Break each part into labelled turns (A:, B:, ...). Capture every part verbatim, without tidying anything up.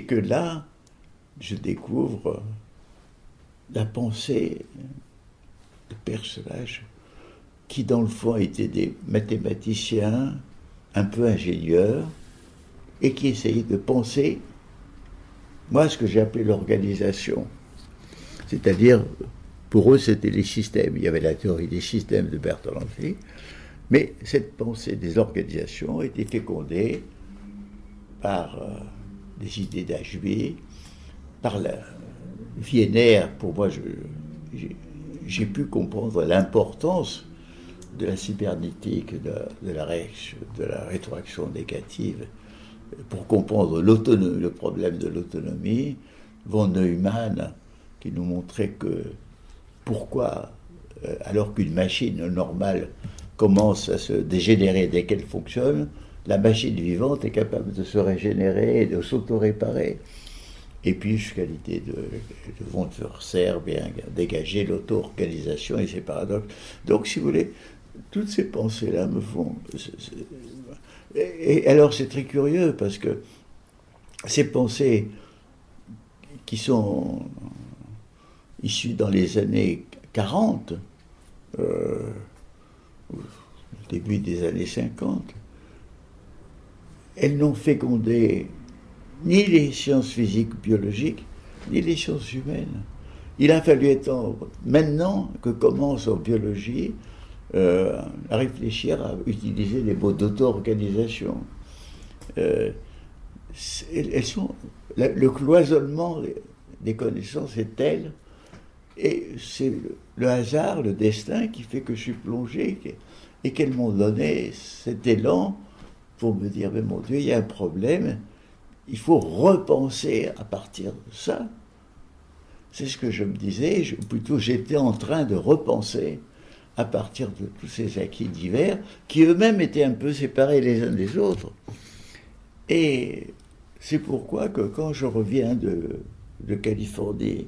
A: que là, je découvre la pensée de personnages qui, dans le fond, étaient des mathématiciens un peu ingénieurs et qui essayaient de penser, moi, ce que j'ai appelé l'organisation. C'est-à-dire, pour eux, c'était les systèmes. Il y avait la théorie des systèmes de Bertalanffy, mais cette pensée des organisations était fécondée par euh, des idées d'H B, par la Wiener. Pour moi, je, j'ai, j'ai pu comprendre l'importance de la cybernétique, de, de, la, de la rétroaction négative, pour comprendre le problème de l'autonomie. Von Neumann, qui nous montrait que pourquoi, euh, alors qu'une machine normale commence à se dégénérer dès qu'elle fonctionne, la machine vivante est capable de se régénérer et de s'auto-réparer. Et puis, jusqu'à l'idée de, de von Förster, bien dégager l'auto-organisation et ses paradoxes. Donc, si vous voulez, toutes ces pensées-là me font... C'est, c'est... Et, et alors, c'est très curieux, parce que ces pensées qui sont issues dans les années quarante, euh, au début des années cinquante, elles n'ont fécondé ni les sciences physiques biologiques, ni les sciences humaines. Il a fallu attendre maintenant que commence en biologie euh, à réfléchir à utiliser les mots d'auto-organisation. Euh, elles sont, la, le cloisonnement des connaissances est tel, et c'est le, le hasard, le destin qui fait que je suis plongé, et qu'elles m'ont donné cet élan pour me dire, mais mon Dieu, il y a un problème, il faut repenser à partir de ça. C'est ce que je me disais, je, plutôt j'étais en train de repenser à partir de tous ces acquis divers, qui eux-mêmes étaient un peu séparés les uns des autres. Et c'est pourquoi que quand je reviens de, de Californie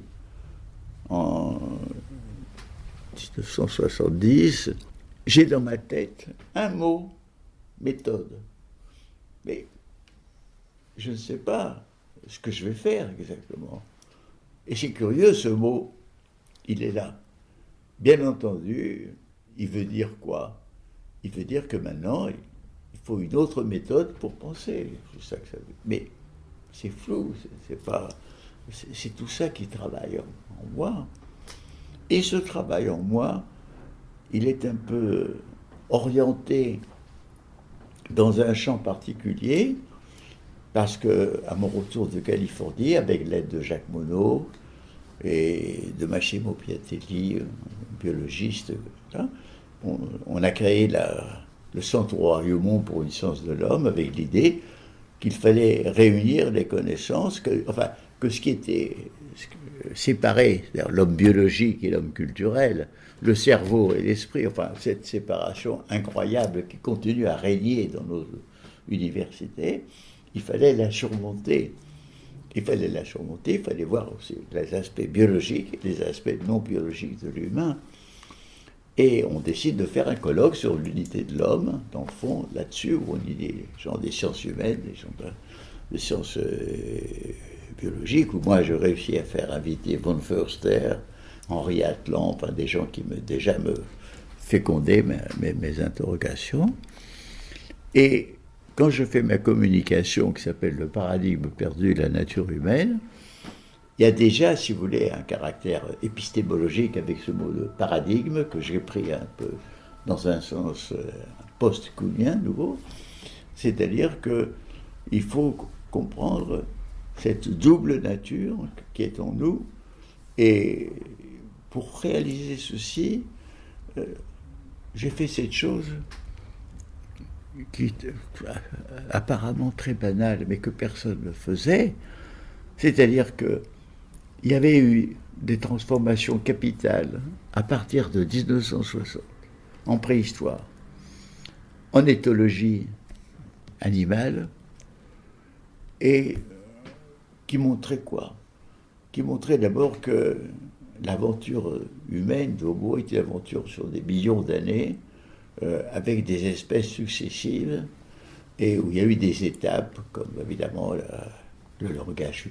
A: en dix-neuf cent soixante-dix, j'ai dans ma tête un mot, méthode. Mais je ne sais pas ce que je vais faire exactement. Et c'est curieux, ce mot, il est là. Bien entendu, il veut dire quoi? Il veut dire que maintenant, il faut une autre méthode pour penser. C'est ça que ça veut. Mais c'est flou, c'est, c'est pas... C'est, c'est tout ça qui travaille en, en moi. Et ce travail en moi, il est un peu orienté dans un champ particulier, parce que, à mon retour de Californie, avec l'aide de Jacques Monod et de Massimo Piatelli, biologiste, hein, on, on a créé la, le Centre Royaumont pour une science de l'homme, avec l'idée qu'il fallait réunir les connaissances, que, enfin, que ce qui était séparé, c'est-à-dire l'homme biologique et l'homme culturel, le cerveau et l'esprit, enfin, cette séparation incroyable qui continue à régner dans nos universités, il fallait la surmonter. Il fallait la surmonter, il fallait voir aussi les aspects biologiques et les aspects non biologiques de l'humain. Et on décide de faire un colloque sur l'unité de l'homme, dans le fond, là-dessus, où on dit des gens des sciences humaines, des gens de, des sciences euh, biologiques, où moi je réussis à faire inviter von Förster, Henri Atlan, enfin des gens qui me, déjà me fécondaient mes, mes, mes interrogations. Et quand je fais ma communication qui s'appelle le paradigme perdu de la nature humaine, il y a déjà, si vous voulez, un caractère épistémologique avec ce mot de paradigme que j'ai pris un peu dans un sens post-kuhnien nouveau, c'est-à-dire qu'il faut comprendre cette double nature qui est en nous, et pour réaliser ceci, euh, j'ai fait cette chose qui est apparemment très banale, mais que personne ne faisait, c'est-à-dire que il y avait eu des transformations capitales à partir de dix-neuf cent soixante, en préhistoire, en éthologie animale, et qui montraient quoi? Qui montraient d'abord que l'aventure humaine d'Homo était une aventure sur des millions d'années, euh, avec des espèces successives, et où il y a eu des étapes, comme évidemment la, le langage